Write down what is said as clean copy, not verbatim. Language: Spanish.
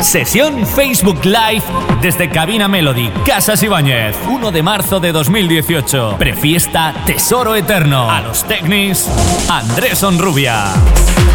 Sesión Facebook Live desde Cabina Melody, Casas Ibáñez. 1 de marzo de 2018. Prefiesta Tesoro Eterno. A los Tecnis, Andrés Onrubia.